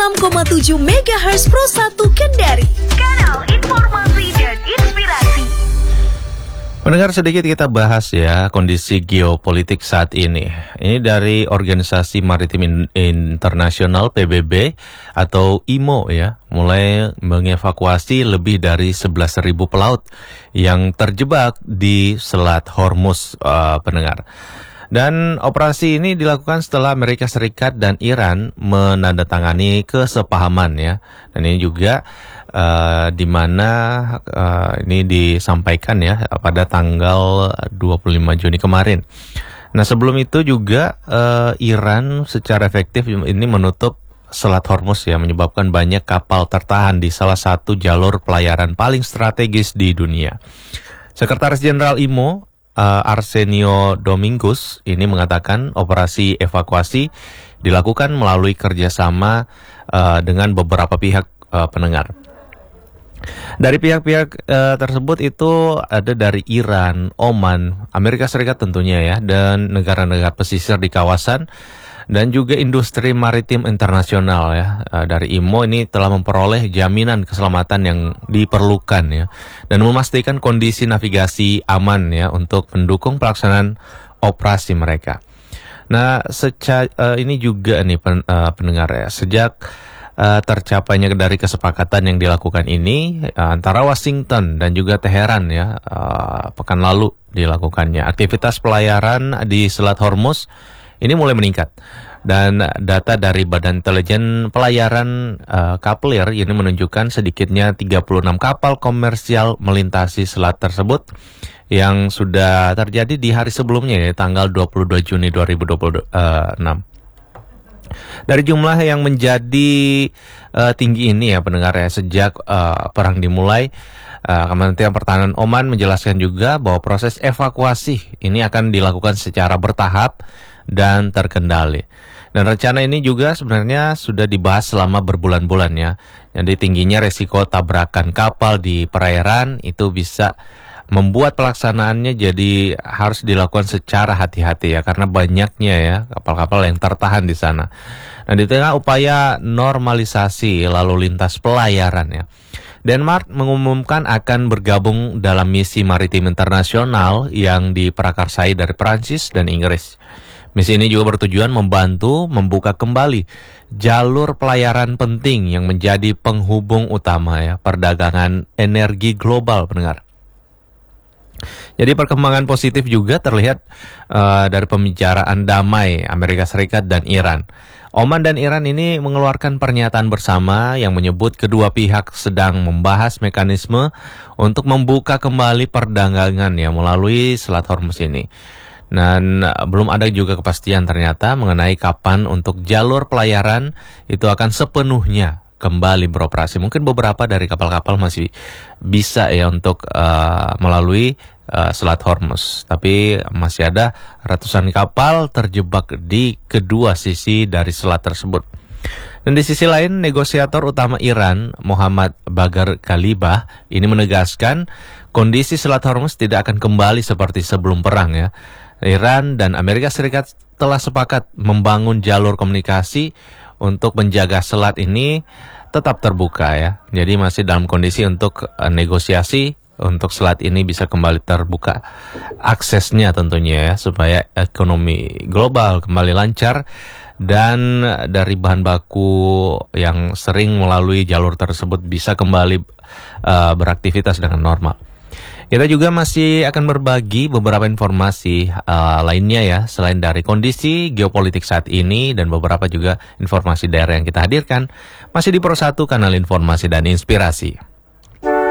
96,7 MHz Pro 1 Kendari. Kanal Informasi dan Inspirasi. Pendengar, sedikit kita bahas ya kondisi geopolitik saat ini. Ini dari Organisasi Maritim Internasional PBB atau IMO ya, mulai mengevakuasi lebih dari 11.000 pelaut yang terjebak di Selat Hormuz, pendengar. Dan operasi ini dilakukan setelah Amerika Serikat dan Iran menandatangani kesepahaman ya. Dan ini juga di mana ini disampaikan ya pada tanggal 25 Juni kemarin. Nah, sebelum itu juga Iran secara efektif ini menutup Selat Hormuz ya, menyebabkan banyak kapal tertahan di salah satu jalur pelayaran paling strategis di dunia. Sekretaris Jenderal IMO Arsenio Dominguez ini mengatakan operasi evakuasi dilakukan melalui kerjasama dengan beberapa pihak, pendengar. Dari pihak-pihak tersebut itu ada dari Iran, Oman, Amerika Serikat tentunya ya, dan negara-negara pesisir di kawasan, dan juga industri maritim internasional ya. Dari IMO ini telah memperoleh jaminan keselamatan yang diperlukan ya, dan memastikan kondisi navigasi aman ya untuk mendukung pelaksanaan operasi mereka. Nah, ini juga nih pendengar ya, sejak tercapainya dari kesepakatan yang dilakukan ini antara Washington dan juga Teheran ya, pekan lalu dilakukannya, aktivitas pelayaran di Selat Hormuz ini mulai meningkat. Dan data dari Badan Intelijen Pelayaran Kaplir ini menunjukkan sedikitnya 36 kapal komersial melintasi selat tersebut yang sudah terjadi di hari sebelumnya ya, tanggal 22 Juni 2026. Dari jumlah yang menjadi tinggi ini ya pendengar ya, sejak perang dimulai, Kementerian Pertahanan Oman menjelaskan juga bahwa proses evakuasi ini akan dilakukan secara bertahap dan terkendali. Dan rencana ini juga sebenarnya sudah dibahas selama berbulan-bulan ya. Jadi tingginya resiko tabrakan kapal di perairan itu bisa membuat pelaksanaannya jadi harus dilakukan secara hati-hati ya, karena banyaknya ya kapal-kapal yang tertahan di sana. Nah, di tengah upaya normalisasi lalu lintas pelayaran ya, Denmark mengumumkan akan bergabung dalam misi maritim internasional yang diprakarsai dari Prancis dan Inggris. Misi ini juga bertujuan membantu membuka kembali jalur pelayaran penting yang menjadi penghubung utama ya perdagangan energi global, pendengar. Jadi perkembangan positif juga terlihat dari pembicaraan damai Amerika Serikat dan Iran. Oman dan Iran ini mengeluarkan pernyataan bersama yang menyebut kedua pihak sedang membahas mekanisme untuk membuka kembali perdagangan ya melalui Selat Hormuz ini. Dan belum ada juga kepastian ternyata mengenai kapan untuk jalur pelayaran itu akan sepenuhnya kembali beroperasi. Mungkin beberapa dari kapal-kapal masih bisa ya untuk melalui Selat Hormuz, tapi masih ada ratusan kapal terjebak di kedua sisi dari selat tersebut. Dan di sisi lain, negosiator utama Iran, Muhammad Baghar Khalibah, ini menegaskan kondisi Selat Hormuz tidak akan kembali seperti sebelum perang ya. Iran dan Amerika Serikat telah sepakat membangun jalur komunikasi untuk menjaga selat ini tetap terbuka ya. Jadi masih dalam kondisi untuk negosiasi untuk selat ini bisa kembali terbuka aksesnya tentunya ya, supaya ekonomi global kembali lancar dan dari bahan baku yang sering melalui jalur tersebut bisa kembali beraktivitas dengan normal. Kita juga masih akan berbagi beberapa informasi lainnya ya, selain dari kondisi geopolitik saat ini dan beberapa juga informasi daerah yang kita hadirkan. Masih di Pro 1 Kanal Informasi dan Inspirasi.